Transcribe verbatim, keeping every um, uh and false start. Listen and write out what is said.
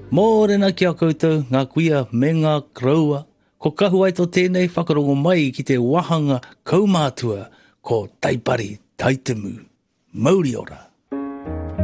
Mōrena ki a koutou, ngā kuia me ngā kraua, ko kahu ai tō tēnei whakarongo mai ki te wahanga kaumātua ko Taipari Taitemu. Mauri ora.